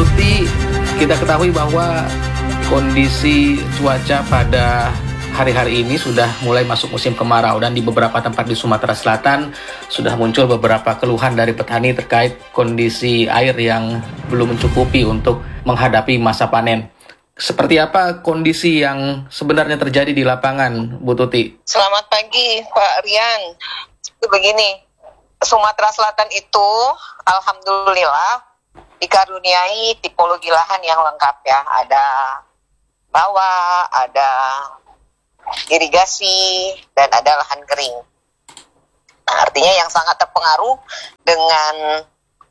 Tuti, kita ketahui bahwa kondisi cuaca pada hari-hari ini sudah mulai masuk musim kemarau dan di beberapa tempat di Sumatera Selatan sudah muncul beberapa keluhan dari petani terkait kondisi air yang belum mencukupi untuk menghadapi masa panen. Seperti apa kondisi yang sebenarnya terjadi di lapangan, Bu Tuti? Selamat pagi, Pak Rian. Begini, Sumatera Selatan itu alhamdulillah dikaruniai tipologi lahan yang lengkap ya. Ada rawa, ada irigasi, dan ada lahan kering. Nah, artinya yang sangat terpengaruh dengan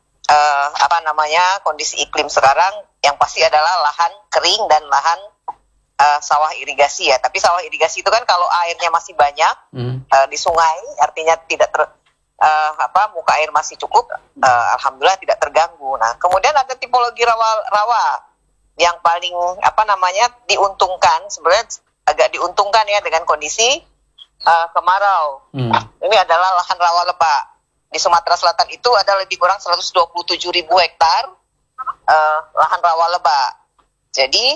kondisi iklim sekarang yang pasti adalah lahan kering dan lahan sawah irigasi ya. Tapi sawah irigasi itu kan kalau airnya masih banyak di sungai, artinya tidak muka air masih cukup, alhamdulillah tidak terganggu. Nah, kemudian ada tipologi rawa yang paling diuntungkan, sebenarnya agak diuntungkan ya dengan kondisi kemarau. Ini adalah lahan rawa lebak. Di Sumatera Selatan itu ada lebih kurang 127.000 hektar lahan rawa lebak. Jadi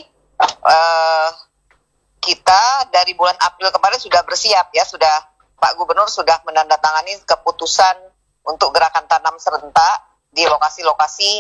kita dari bulan April kemarin sudah bersiap ya, Pak Gubernur sudah menandatangani keputusan untuk gerakan tanam serentak di lokasi-lokasi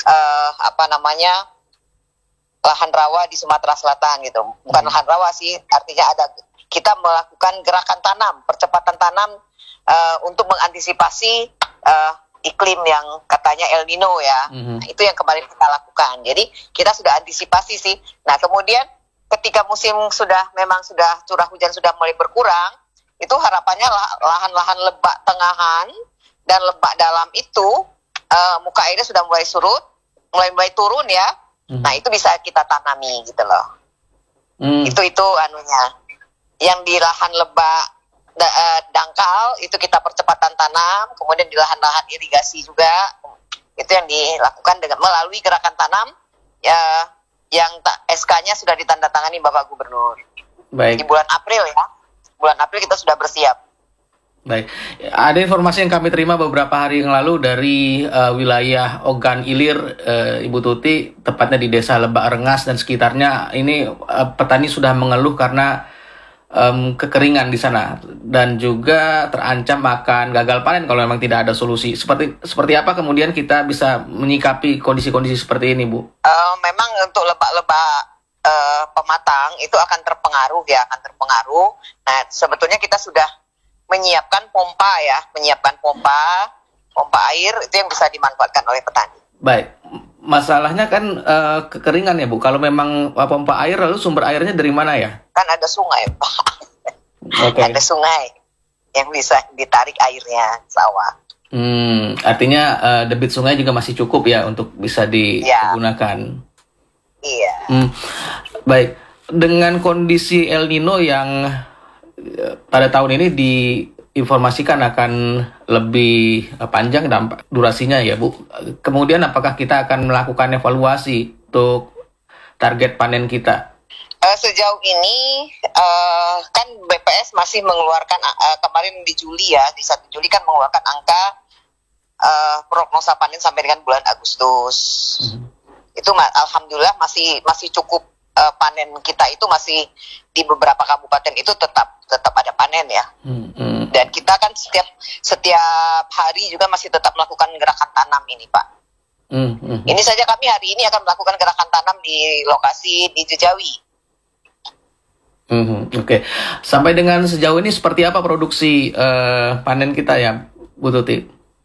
lahan rawa di Sumatera Selatan gitu. Bukan lahan rawa sih, artinya kita melakukan gerakan tanam, percepatan tanam untuk mengantisipasi iklim yang katanya El Nino ya. Nah, itu yang kemarin kita lakukan. Jadi kita sudah antisipasi sih. Nah, kemudian ketika musim sudah curah hujan sudah mulai berkurang, itu harapannya lahan-lahan lebak tengahan dan lebak dalam itu muka airnya sudah mulai surut, mulai turun ya. Nah, itu bisa kita tanami gitu loh. Itu anunya. Yang di lahan lebak dangkal itu kita percepatan tanam, kemudian di lahan-lahan irigasi juga itu yang dilakukan dengan melalui gerakan tanam ya, yang SK-nya sudah ditandatangani Bapak Gubernur. Baik. Di bulan April ya. Bulan April kita sudah bersiap. Baik, ada informasi yang kami terima beberapa hari yang lalu dari wilayah Ogan Ilir, Ibu Tuti, tepatnya di Desa Lebak Rengas dan sekitarnya. Ini petani sudah mengeluh karena kekeringan di sana dan juga terancam akan gagal panen kalau memang tidak ada solusi. Seperti apa kemudian kita bisa menyikapi kondisi-kondisi seperti ini, Bu? Memang untuk lebak-lebak pematang itu akan terpengaruh. Nah, sebetulnya kita sudah menyiapkan pompa air itu yang bisa dimanfaatkan oleh petani. Baik, masalahnya kan kekeringan ya, Bu. Kalau memang pompa air, lalu sumber airnya dari mana ya? Kan ada sungai, Pak. Okay. Ada sungai yang bisa ditarik airnya sawah. Artinya debit sungai juga masih cukup ya untuk bisa digunakan. Iya. Baik, dengan kondisi El Nino yang pada tahun ini diinformasikan akan lebih panjang dampak durasinya ya, Bu. Kemudian apakah kita akan melakukan evaluasi untuk target panen kita? Sejauh ini kan BPS masih mengeluarkan kemarin di Juli ya, di 1 Juli kan mengeluarkan angka prognosa panen sampai dengan bulan Agustus. Itu alhamdulillah masih cukup, panen kita itu masih di beberapa kabupaten itu tetap ada panen ya. Dan kita kan setiap hari juga masih tetap melakukan gerakan tanam ini, Pak. Ini saja kami hari ini akan melakukan gerakan tanam di lokasi di Jejawi. Oke. Sampai dengan sejauh ini seperti apa produksi panen kita ya, Bu Tuti?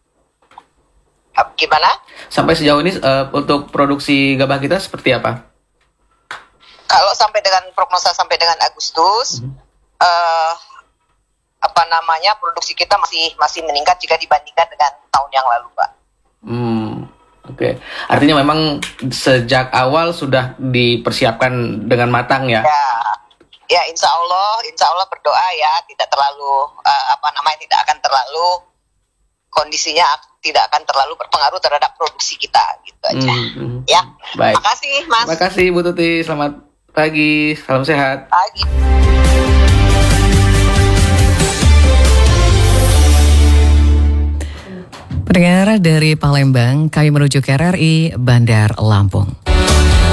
Gimana? Sampai sejauh ini untuk produksi gabah kita seperti apa? Kalau sampai dengan prognosa sampai dengan Agustus, produksi kita masih meningkat jika dibandingkan dengan tahun yang lalu, Pak. Oke. Artinya memang sejak awal sudah dipersiapkan dengan matang ya? Ya, insya Allah berdoa ya, tidak terlalu tidak akan terlalu kondisinya tidak akan terlalu berpengaruh terhadap produksi kita gitu aja. Ya. Baik. Makasih, Mas. Makasih, Bu Tuti. Selamat pagi, salam sehat. Pagi. Pendengar dari Palembang, kami menuju ke RRI Bandar Lampung.